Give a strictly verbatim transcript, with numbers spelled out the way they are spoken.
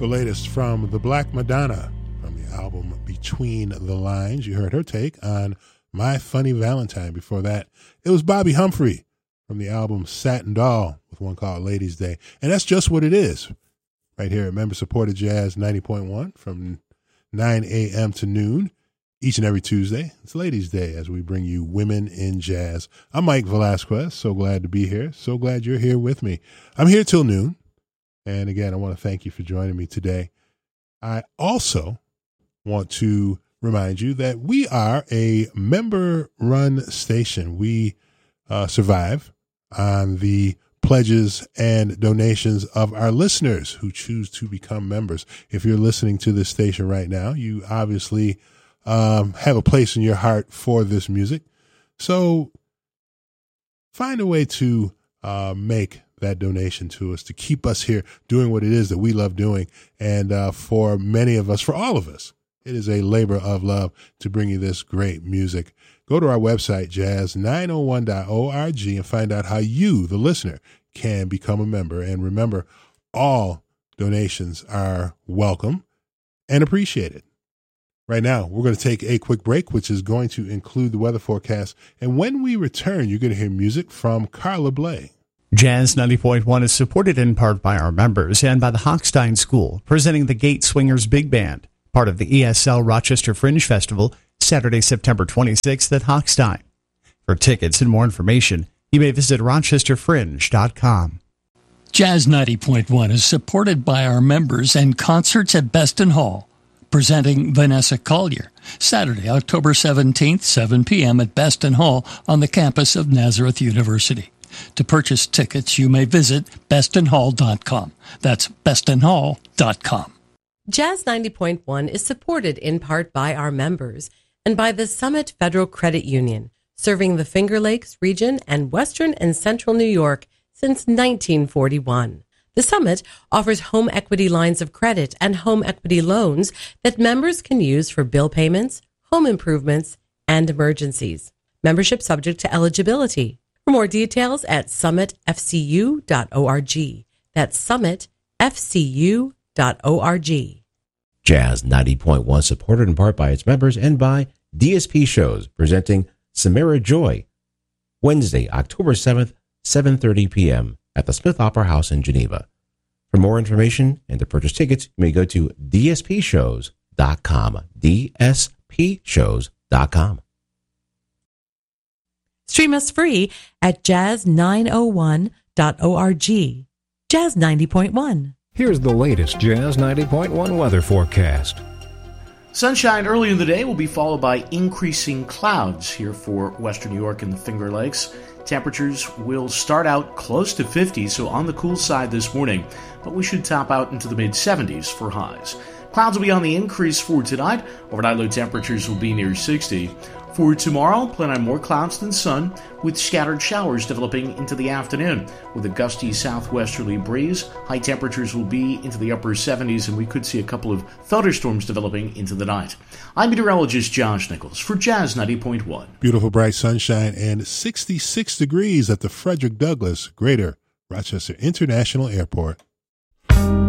The latest from the Black Madonna from the album Between the Lines. You heard her take on My Funny Valentine. Before that, it was Bobby Humphrey from the album Satin Doll with one called Ladies' Day. And that's just what it is right here at Member Supported Jazz ninety point one from nine a.m. to noon each and every Tuesday. It's Ladies' Day as we bring you women in jazz. I'm Mike Velasquez. So glad to be here. So glad you're here with me. I'm here till noon. And again, I want to thank you for joining me today. I also want to remind you that we are a member-run station. We uh, survive on the pledges and donations of our listeners who choose to become members. If you're listening to this station right now, you obviously um, have a place in your heart for this music. So find a way to uh, make that donation to us to keep us here doing what it is that we love doing. And uh, for many of us, for all of us, it is a labor of love to bring you this great music. Go to our website, jazz nine oh one dot org, and find out how you, the listener, can become a member. And remember, all donations are welcome and appreciated. Right now, we're going to take a quick break, which is going to include the weather forecast. And when we return, you're going to hear music from Carla Bley. Jazz ninety point one is supported in part by our members and by the Hochstein School, presenting the Gate Swingers Big Band, part of the E S L Rochester Fringe Festival, Saturday, September twenty-sixth at Hochstein. For tickets and more information, you may visit rochester fringe dot com. Jazz ninety point one is supported by our members and concerts at Beston Hall, presenting Vanessa Collier, Saturday, October seventeenth, seven p.m. at Beston Hall on the campus of Nazareth University. To purchase tickets, you may visit beston hall dot com. That's beston hall dot com. Jazz ninety point one is supported in part by our members and by the Summit Federal Credit Union, serving the Finger Lakes region and western and central New York since nineteen forty-one. The Summit offers home equity lines of credit and home equity loans that members can use for bill payments, home improvements, and emergencies. Membership subject to eligibility. For more details at summit f c u dot org. That's summit f c u dot org. Jazz ninety point one, supported in part by its members and by D S P Shows, presenting Samara Joy, Wednesday, October seventh, seven thirty p.m. at the Smith Opera House in Geneva. For more information and to purchase tickets, you may go to d s p shows dot com, d s p shows dot com. Stream us free at jazz nine oh one dot org. Jazz ninety point one. Here's the latest Jazz ninety point one weather forecast. Sunshine early in the day will be followed by increasing clouds here for western New York and the Finger Lakes. Temperatures will start out close to fifty, so on the cool side this morning, but we should top out into the mid-seventies for highs. Clouds will be on the increase for tonight. Overnight low temperatures will be near sixty. For tomorrow, plan on more clouds than sun, with scattered showers developing into the afternoon. With a gusty southwesterly breeze, high temperatures will be into the upper seventies, and we could see a couple of thunderstorms developing into the night. I'm meteorologist Josh Nichols for Jazz ninety point one. Beautiful bright sunshine and sixty-six degrees at the Frederick Douglass Greater Rochester International Airport.